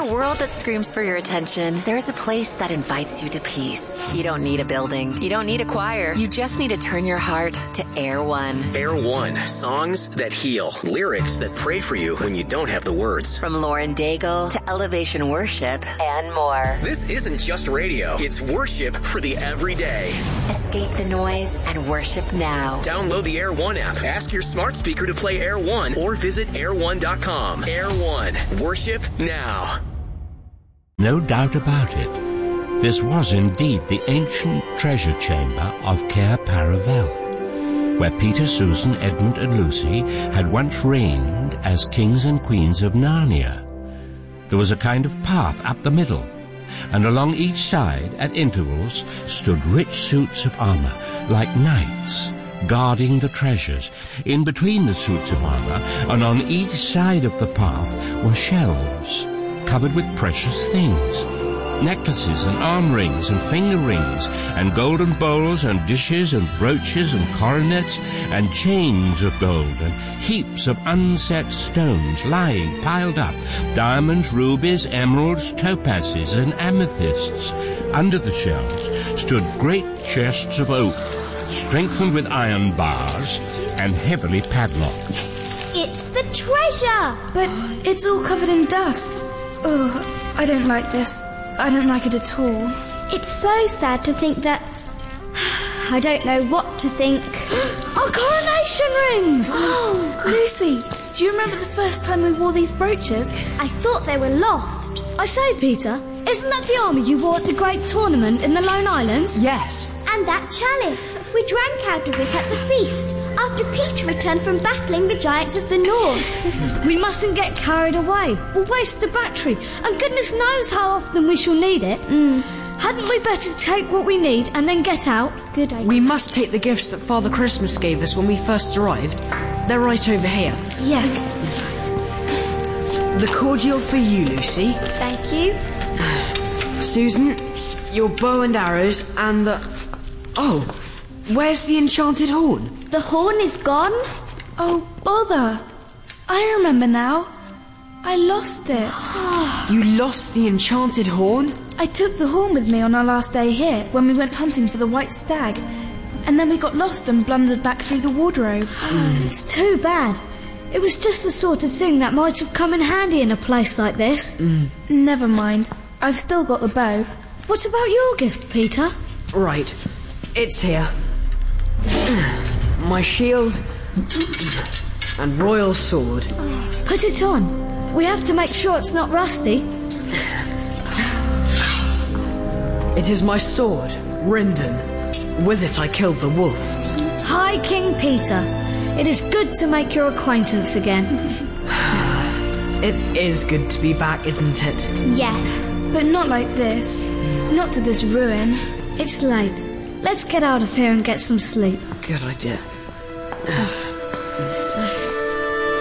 a world that screams for your attention, there's a place that invites you to peace. You don't need a building. You don't need a choir. You just need to turn your heart to Air One. Air One. Songs that heal. Lyrics that pray for you when you don't have the words. From Lauren Daigle to Elevation Worship and more. This isn't just radio. It's worship for the everyday. Escape the noise and worship now. Download the Air One app. Ask your smart speaker to play Air One or visit air1.com. Air One. Worship now. No doubt about it. This was indeed the ancient treasure chamber of Cair Paravel, where Peter, Susan, Edmund and Lucy had once reigned as kings and queens of Narnia. There was a kind of path up the middle, and along each side, at intervals, stood rich suits of armor, like knights, guarding the treasures. In between the suits of armor, and on each side of the path, were shelves covered with precious things. Necklaces and arm rings and finger rings and golden bowls and dishes and brooches and coronets and chains of gold and heaps of unset stones lying piled up, diamonds, rubies, emeralds, topazes and amethysts. Under the shelves stood great chests of oak, strengthened with iron bars and heavily padlocked. It's the treasure! But it's all covered in dust. Oh, I don't like this. I don't like it at all. It's so sad to think that... I don't know what to think. Our coronation rings! Lucy, do you remember the first time we wore these brooches? I thought they were lost. I say, Peter, isn't that the armour you wore at the great tournament in the Lone Islands? Yes. And that chalice. We drank out of it at the feast, after Peter returned from battling the giants of the north. We mustn't get carried away. We'll waste the battery, and goodness knows how often we shall need it. Hadn't we better take what we need and then get out? Good idea. We must take the gifts that Father Christmas gave us when we first arrived. They're right over here. Yes. The cordial for you, Lucy. Thank you. Susan, your bow and arrows and the... Oh, where's the enchanted horn? The horn is gone? Oh, bother. I remember now. I lost it. You lost the enchanted horn? I took the horn with me on our last day here when we went hunting for the white stag. And then we got lost and blundered back through the wardrobe. It's too bad. It was just the sort of thing that might have come in handy in a place like this. Never mind. I've still got the bow. What about your gift, Peter? Right. It's here. My shield and royal sword. Put it on. We have to make sure it's not rusty. It is my sword, Rindon. With it I killed the wolf. Hi, King Peter. It is good to make your acquaintance again. It is good to be back, isn't it? Yes. But not like this. Not to this ruin. It's late. Let's get out of here and get some sleep. Good idea.